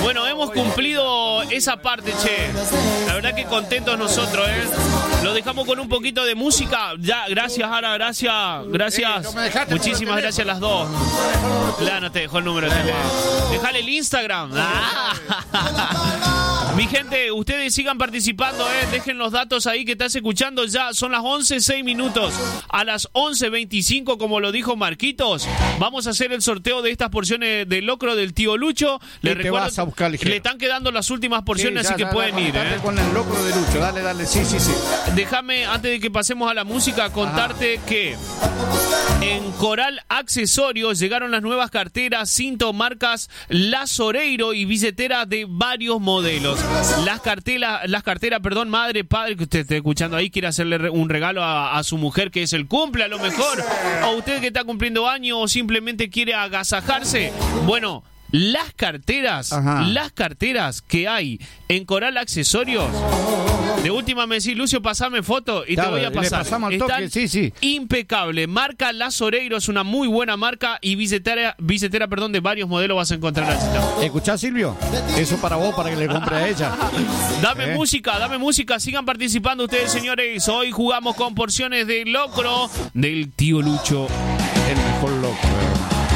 Bueno, hemos cumplido esa parte, che. La verdad que contentos nosotros, ¿eh? Lo dejamos con un poquito de música. Ya, gracias, Ara, gracias. Muchísimas gracias a las dos. No te dejó el número. Dejale el Instagram. Mi gente, ustedes sigan participando, dejen los datos ahí que estás escuchando. Ya son las 11:06 minutos. A las 11:25, como lo dijo Marquitos, vamos a hacer el sorteo de estas porciones de locro del tío Lucho. Le recuerdo, le están quedando las últimas porciones, así que pueden ir. Con el locro de Lucho, dale, sí. Déjame, antes de que pasemos a la música, contarte que en Coral Accesorios llegaron las nuevas carteras, cinto marcas Lazoreiro y billeteras de varios modelos. Las carteras, madre, padre, que usted esté escuchando ahí, quiere hacerle un regalo a su mujer, que es el cumple a lo mejor, o usted que está cumpliendo años o simplemente quiere agasajarse. Bueno, las carteras que hay en Coral Accesorios, de última me decís, Lucio, pasame foto y te voy a pasar. Están impecable. Marca Lazoreiro es una muy buena marca y billetera, de varios modelos vas a encontrar al sitio. ¿Escuchás, Silvio? Eso para vos, para que le compre a ella. Dame música, sigan participando ustedes, señores. Hoy jugamos con porciones de locro del tío Lucho. El mejor locro.